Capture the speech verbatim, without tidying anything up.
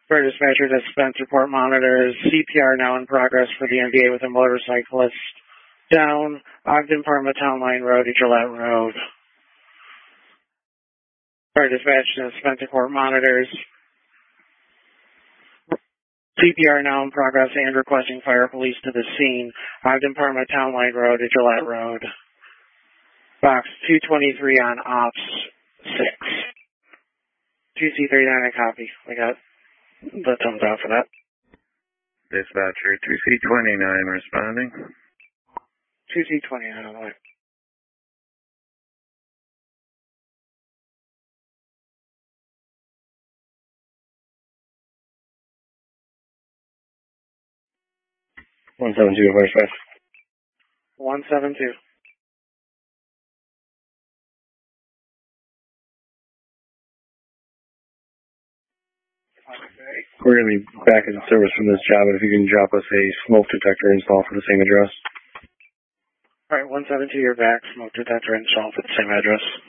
For dispatcher, dispense report monitors. C P R now in progress for the M V A with a motorcyclist down Ogden Parma Town Line Road to Gillette Road. For dispatch, dispense report monitors. C P R now in progress and requesting fire police to the scene. Ogden Parma Town Line Road to Gillette Road. Box two twenty-three on Ops six. two C thirty-nine a copy. We got the thumbs out for that. Dispatcher two C twenty-nine responding. two C twenty-nine on the way. one seven two, where's that? one seven two. We're going to be back in service from this job, and if you can drop us a smoke detector install for the same address. All right, one seven two, you're back. Smoke detector install for the same address.